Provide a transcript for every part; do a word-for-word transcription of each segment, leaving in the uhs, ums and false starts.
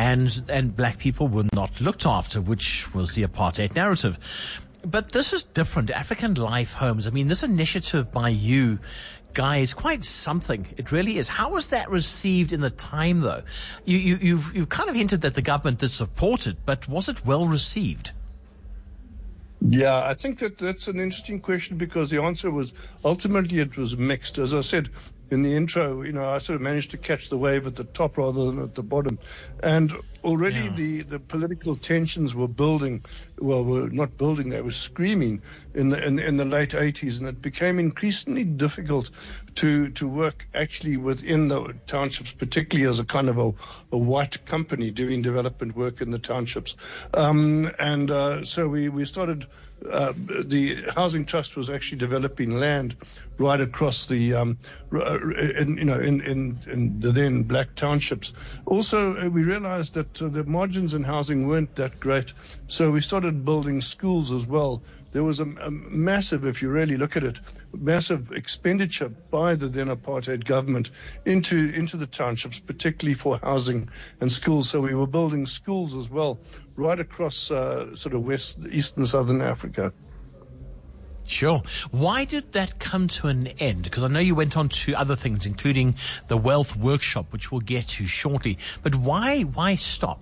and and black people were not looked after, which was the apartheid narrative. But this is different. African Life Homes, I mean, this initiative by you, Guy, is quite something. It really is. How was that received in the time, though? You, you, you've, you've kind of hinted that the government did support it, but was it well received? Yeah, I think that that's an interesting question, because the answer was ultimately it was mixed. As I said in the intro, you know, I sort of managed to catch the wave at the top rather than at the bottom. And already Yeah. the, the political tensions were building, well, were not building, they were screaming in the in, in the late eighties, and it became increasingly difficult to to work actually within the townships, particularly as a kind of a, a white company doing development work in the townships. Um, and uh, so we, we started, uh, the Housing Trust was actually developing land right across the, um, in, you know, in, in, in the then black townships. Also, uh, we realized that uh, the margins in housing weren't that great, so we started building schools as well. There was a, a massive, if you really look at it, massive expenditure by the then apartheid government into into the townships, particularly for housing and schools. So we were building schools as well, right across uh, sort of west, east and southern Africa. Sure. Why did that come to an end? Because I know you went on to other things, including the Wealth Workshop, which we'll get to shortly. But why why stop?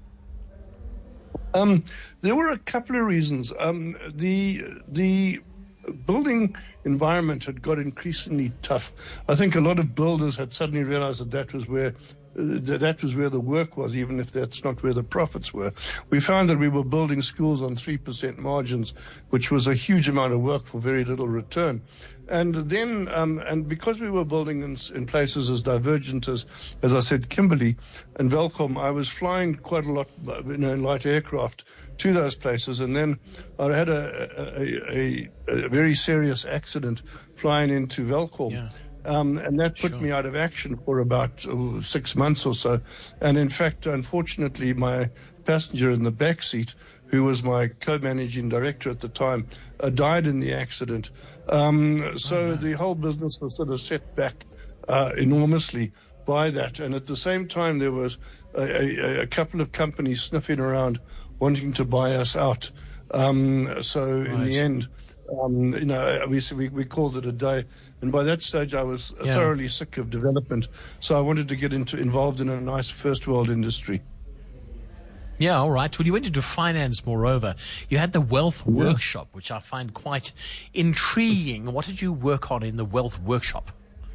Um, there were a couple of reasons. Um, the the building environment had got increasingly tough. I think a lot of builders had suddenly realized that that was where uh, that was where the work was, even if that's not where the profits were. We found that we were building schools on three percent margins, which was a huge amount of work for very little return. And then, um, and because we were building in, in places as divergent as, as I said, Kimberley and Welkom, I was flying quite a lot, you know, in light aircraft to those places. And then I had a, a, a, a very serious accident flying into Welkom. Yeah. Um, and that put Sure. me out of action for about oh, six months or so. And in fact, unfortunately, my passenger in the back seat, who was my co-managing director at the time, uh, died in the accident. Um, so Oh, no. the whole business was sort of set back uh, enormously by that. And at the same time, there was a, a, a couple of companies sniffing around wanting to buy us out. Um, so Right. in the end, um, you know, we, we we called it a day. And by that stage, I was Yeah. thoroughly sick of development. So I wanted to get into involved in a nice first world industry. Yeah, all right. Well, you went into finance, moreover. You had the Wealth yeah. Workshop, which I find quite intriguing. What did you work on in the Wealth Workshop?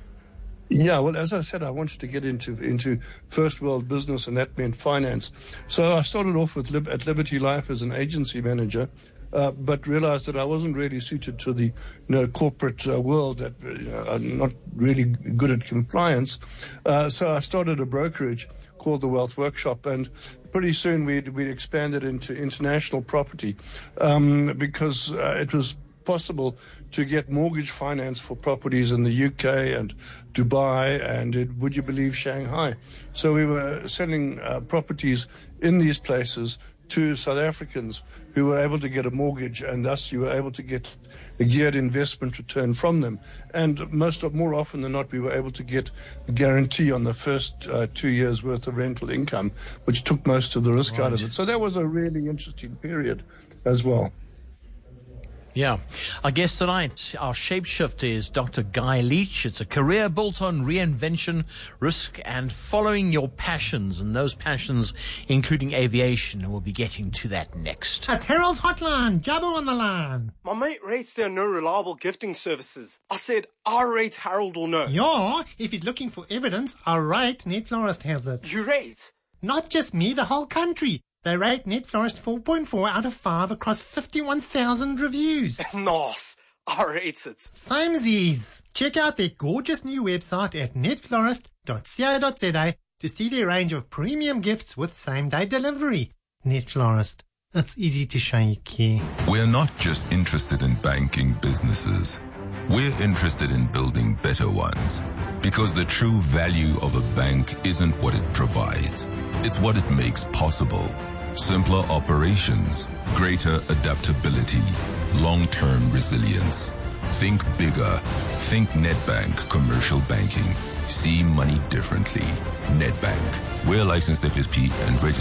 Yeah, well, as I said, I wanted to get into into first world business, and that meant finance. So I started off with Lib- at Liberty Life as an agency manager, uh, but realized that I wasn't really suited to the you know, corporate uh, world, that you know, I'm not really good at compliance. Uh, so I started a brokerage called the Wealth Workshop, and pretty soon we'd, we'd expanded into international property um, because uh, it was possible to get mortgage finance for properties in the U K and Dubai and, it, would you believe, Shanghai. So we were selling uh, properties in these places to South Africans who were able to get a mortgage, and thus you were able to get a geared investment return from them. And most of, more often than not, we were able to get a guarantee on the first uh, two years' worth of rental income, which took most of the risk right. out of it. So that was a really interesting period as well. Yeah. Our guest tonight, our shapeshifter, is Doctor Guy Leach. It's a career built on reinvention, risk, and following your passions, and those passions including aviation, and we'll be getting to that next. That's Harold's Hotline. Jabbo on the line. My mate rates there are no reliable gifting services. I said, I rate Harold will know. Yeah, if he's looking for evidence, I rate Net Florist has it. You rate? Not just me, the whole country. They rate Net Florist four point four out of five across fifty-one thousand reviews. Nice. I rate it. Samesies. Check out their gorgeous new website at net florist dot co dot za to see their range of premium gifts with same-day delivery. Net Florist. It's easy to show you care. We're not just interested in banking businesses. We're interested in building better ones. Because the true value of a bank isn't what it provides. It's what it makes possible. Simpler operations, greater adaptability, long-term resilience. Think bigger. Think Nedbank Commercial Banking. See money differently. Nedbank. We're licensed F S P and registered